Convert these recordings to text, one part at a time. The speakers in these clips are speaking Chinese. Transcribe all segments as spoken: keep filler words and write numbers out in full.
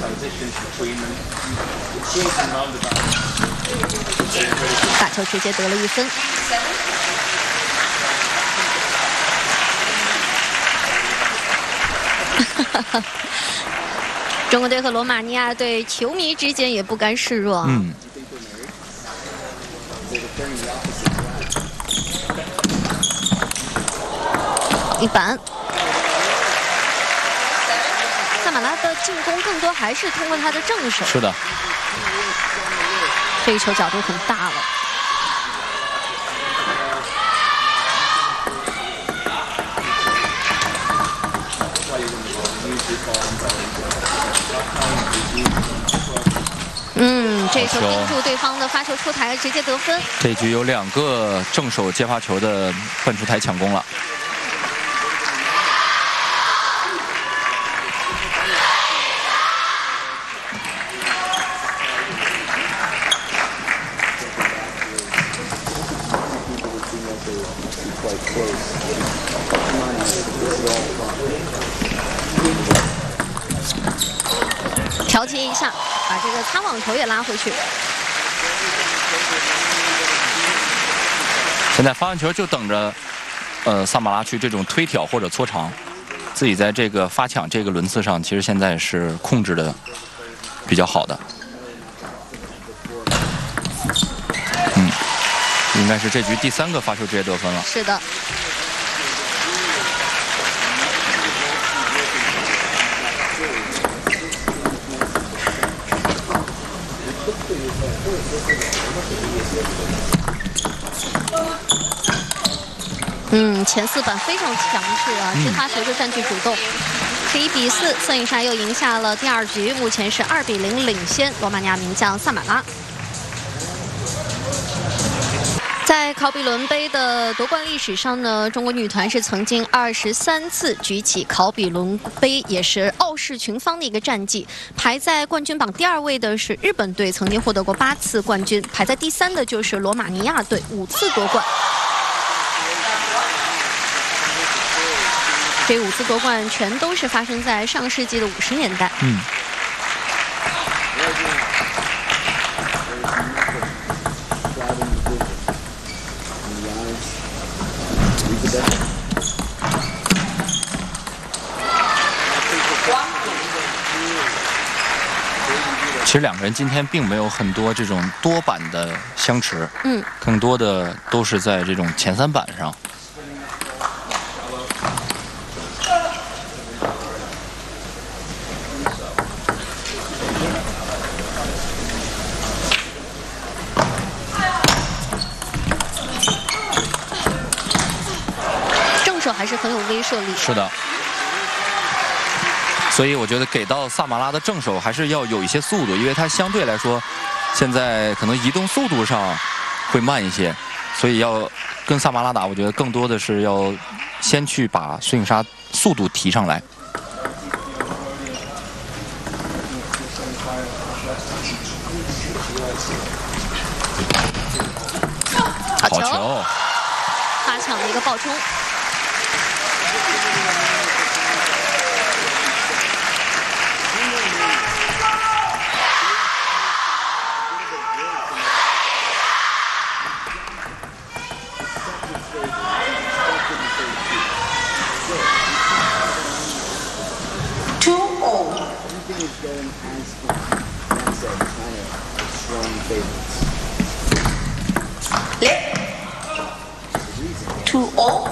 打球直接得了一分。中国队和罗马尼亚队球迷之间也不甘示弱。 嗯。 一板。萨马拉的进攻更多还是通过他的正手。 是的。 这一球角度很大了。 嗯，这球盯住对方的发球出台，直接得分。 这局有两个正手接发球的奔出台抢攻了。 调节一下，把这个擦网球也拉回去。 现在发完球就等着，呃，萨马拉去这种推挑或者搓长，自己在这个发抢这个轮次上，其实现在是控制的比较好的。嗯，应该是这局第三个发球直接得分了。 是的。 嗯，前四板非常强势啊，接发球就占据主动。十一比四，孙颖莎又赢下了第二局，目前是二比零领先罗马尼亚名将萨马拉。在考比伦杯的夺冠历史上呢，中国女团是曾经二十三次举起考比伦杯，也是傲视群芳的一个战绩。排在冠军榜第二位的是日本队，曾经获得过八次冠军；排在第三的就是罗马尼亚队，五次夺冠。 这五次夺冠全都是发生在上世纪的五十年代。 嗯。其实两个人今天并没有很多这种多板的相持， 嗯， 更多的都是在这种前三板上。 还是很有威慑力。 是的，所以我觉得给到萨马拉的正手还是要有一些速度，因为他相对来说现在可能移动速度上会慢一些，所以要跟萨马拉打，我觉得更多的是要先去把孙颖莎速度提上来。 好球！ 球发抢的一个爆冲。 two all。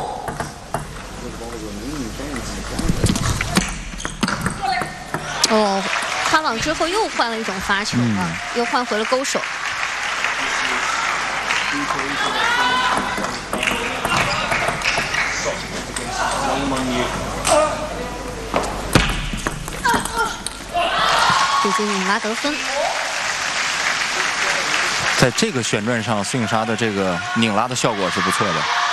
哦，擦网之后又换了一种发球啊，嗯、又换回了勾手。直接拧拉得分。 在这个旋转上，孙颖莎的这个拧拉的效果是不错的。